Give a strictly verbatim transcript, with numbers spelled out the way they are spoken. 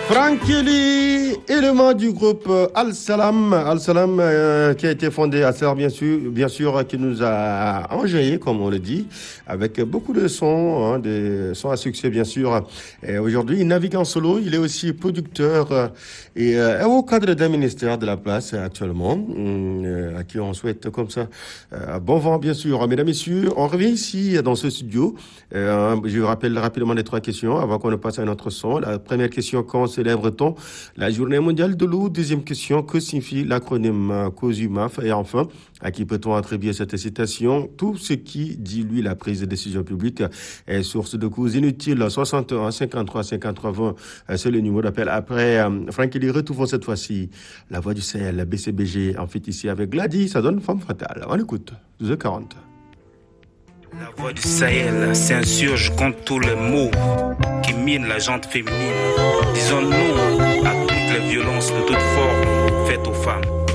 Franck Kelly, élément du groupe Al-Salam, Al-Salam euh, qui a été fondé à Serre, bien sûr, bien sûr, qui nous a enjaillé, comme on le dit, avec beaucoup de sons, hein, des sons à succès, bien sûr. Et aujourd'hui, il navigue en solo, il est aussi producteur euh, et euh, au cadre d'un ministère de la place actuellement, euh, à qui on souhaite comme ça euh, bon vent, bien sûr. Mesdames, Messieurs, on revient ici dans ce studio. Euh, je vous rappelle rapidement les trois questions avant qu'on ne passe à un autre son. La première question, quand célèbre-t-on la journée mondiale de l'eau? Deuxième question, que signifie l'acronyme COSUMAF? Et enfin, à qui peut-on attribuer cette citation? Tout ce qui dilue la prise de décision publique est source de coûts inutiles. soixante et un cinquante-trois cinquante-trois vingt, c'est le numéro d'appel. Après, euh, Franck Kelly, retrouvons cette fois-ci la voix du Sahel, B C B G, en fait ici avec Gladys, ça donne femme fatale. On écoute, douze heures quarante. La voix du Sahel s'insurge contre tous les mots qui minent la gente féminine. Disons non à toutes les violences de toute forme faites aux femmes.